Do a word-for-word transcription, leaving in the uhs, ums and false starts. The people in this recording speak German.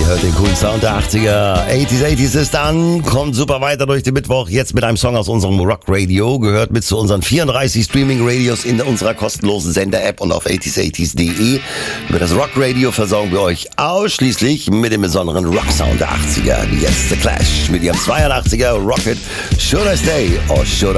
hört den coolen Sound der achtziger. achtziger, achtziger ist an, kommt super weiter durch den Mittwoch. Jetzt mit einem Song aus unserem Rock Radio. Gehört mit zu unseren vierunddreißig Streaming-Radios in unserer kostenlosen Sender-App und auf achtziger, achtziger punkt de. Über das Rock Radio versorgen wir euch ausschließlich mit dem besonderen Rock-Sound der achtziger. Jetzt The Clash mit ihrem zweiundachtziger Rocket. Should I Stay or Should